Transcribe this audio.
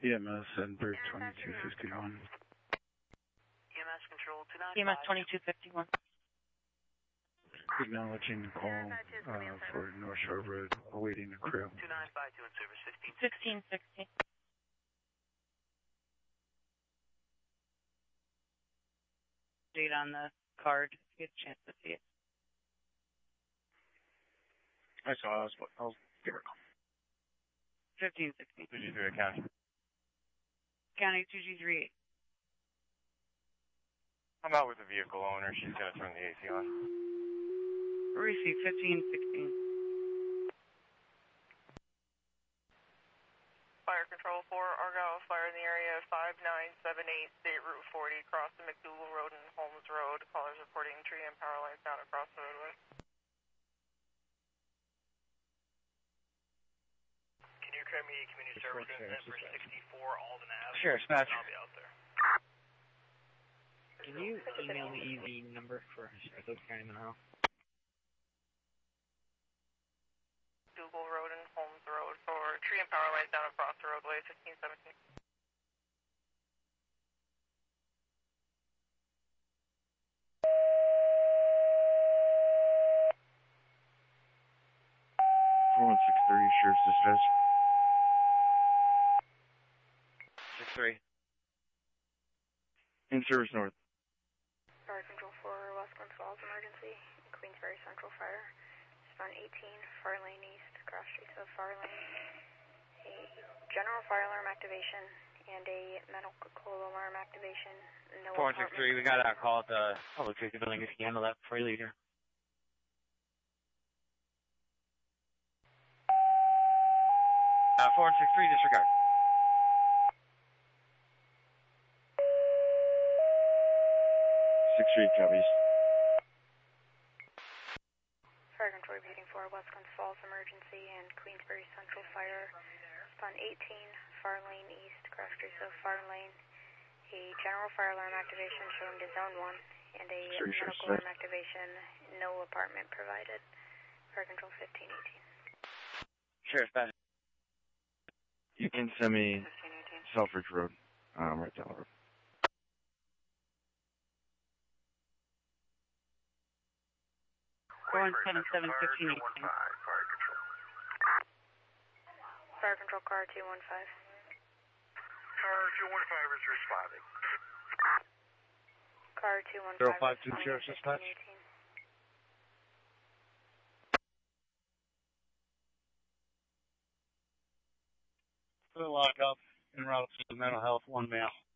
EMS Edinburgh 2251. EMS Control 295. EMS 2251. Acknowledging the call for North Shore Road, awaiting the crew. 2952 in service 1660. Date on the card if you get a chance to see it. I saw. I'll give her a call. 1560. 2G3 County. County 2G38. I'm out with the vehicle owner. She's going to turn the AC on. Receive 1516. Fire Control 4, Argyle fire in the area of 5978 State Route 40, across the McDougal Road and Holmes Road. Callers reporting tree and power lines down across the roadway. Can you credit me community service incident for 64 Alden Ave? Sure, Smash. I'll be out there. Can you email me the number for Sarasota County Mental Health? McDougal Road and Holmes Road for tree and power lines down across the roadway, 1517. Sheriff's Dispatch. 6-3. In service north. Fire Control 4, West Glens Falls emergency, Queensbury Central Fire. Spawn 18, far lane east, cross streets of far lane. A general fire alarm activation and a medical alarm activation. No 463, we got a call at the public safety building. If you can handle that before you leave here. 463, disregard. Copies. Fire Control repeating for West Glens Falls emergency and Queensbury Central Fire. Spawn 18, far lane east, cross streets of far lane. A general fire alarm activation showing to zone 1 and a medical alarm activation, no apartment provided. Fire Control 1518. Sheriff's Dispatch. You can send me Selfridge Road, right down the road. Going 77 15 18. Fire Control car 215. Car 215 is responding. Car 215. 052 Sheriff's Dispatch. Lock up en route to the mental health, one male.